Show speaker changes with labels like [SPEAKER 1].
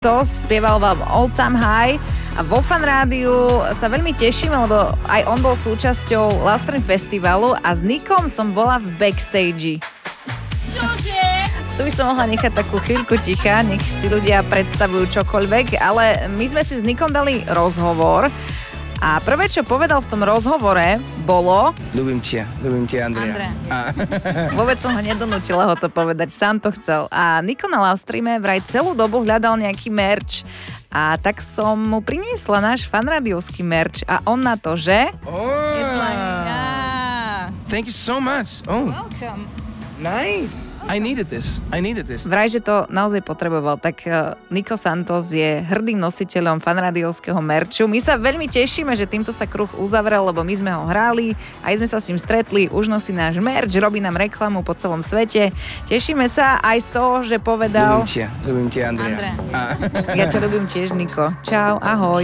[SPEAKER 1] To spieval vám Old Time High a vo Fan Rádiu sa veľmi tešíme, lebo aj on bol súčasťou Love Train Festivalu a s Nikom som bola v backstage.
[SPEAKER 2] Čože?
[SPEAKER 1] Tu by som mohla nechať takú chvíľku ticha, nech si ľudia predstavujú čokoľvek, ale my sme si s Nikom dali rozhovor a prvé, čo povedal v tom rozhovore, bolo...
[SPEAKER 3] Ľubím ťa, Andrea.
[SPEAKER 1] Vôbec som ho nedonútila ho to povedať, sám to chcel. A Niko na livestreame vraj celú dobu hľadal nejaký merch. A tak som mu priniesla náš fanrádiovský merch a on na to, že... It's like, yeah.
[SPEAKER 3] Thank you so much. Oh,
[SPEAKER 1] Welcome.
[SPEAKER 3] nice. I needed this.
[SPEAKER 1] Vraj, že to naozaj potreboval. Tak Nico Santos je hrdým nositeľom fanrádiovského merču. My sa veľmi tešíme, že týmto sa kruh uzavrel, lebo my sme ho hrali, aj sme sa s ním stretli, už nosí náš merč, robí nám reklamu po celom svete. Tešíme sa aj z toho, že povedal...
[SPEAKER 3] Ľubím ťa, Andrea.
[SPEAKER 1] Ja ťa ľúbim tiež, Niko. Čau, ahoj.